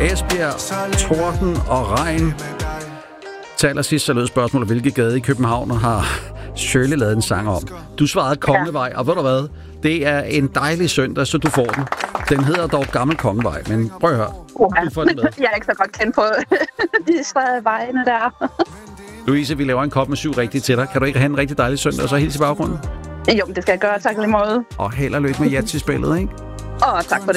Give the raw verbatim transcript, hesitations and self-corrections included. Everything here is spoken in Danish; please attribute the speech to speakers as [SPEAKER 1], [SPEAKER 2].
[SPEAKER 1] Esbjerg, torden og regn. Til allersidst så lød spørgsmålet, hvilke gade i København har Shirley lavet en sang om. Du svarede Kongevej, og ved du hvad? Det er en dejlig søndag, så du får den. Den hedder dog Gammel Kongevej, men prøv at høre.
[SPEAKER 2] Uh-huh.
[SPEAKER 1] Du får den med.
[SPEAKER 2] Jeg er ikke så godt kendt på de svære vejene der.
[SPEAKER 1] Louise, vi laver en kop med syv rigtige til dig. Kan du ikke have en rigtig dejlig søndag, og så hilse i baggrunden?
[SPEAKER 2] Jo, det skal jeg gøre. Tak lige måde.
[SPEAKER 1] Og held og lykke med Yatzy-spillet, ikke?
[SPEAKER 2] Åh, tak for det.